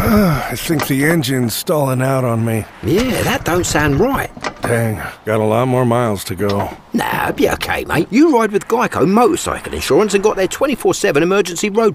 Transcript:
I think the engine's stalling out on me. Yeah, that don't sound right. Dang, got a lot more miles to go. Nah, be okay, mate. You ride with Geico Motorcycle Insurance and got their 24/7 emergency road